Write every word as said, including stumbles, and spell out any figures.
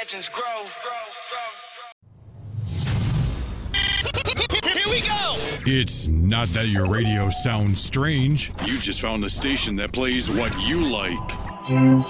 legends grow. Here we go! It's not that your radio sounds strange. You just found the station that plays what you like.